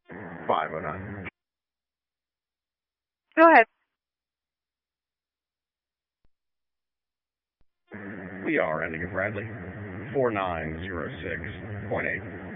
509. Go ahead. We are ending it, Bradley. 4906.8.